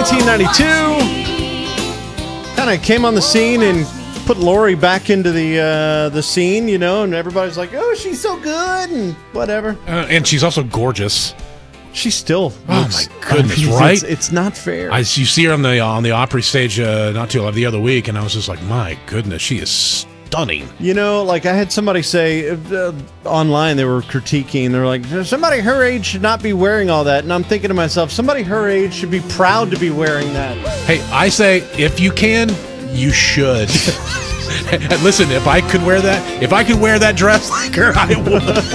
1992. Kind of came on the scene and put Lori back into the scene, you know, and everybody's like, oh, she's so good and whatever. And she's also gorgeous. She still looks, my goodness, right? It's not fair. You see her on the Opry stage not too long the other week, and I was just like, my goodness, she is stunning. You know, like I had somebody say online, they were critiquing, they're like, somebody her age should not be wearing all that. And I'm thinking to myself, somebody her age should be proud to be wearing that. Hey, I say, if you can, you should. And listen, if I could wear that dress like her, I would.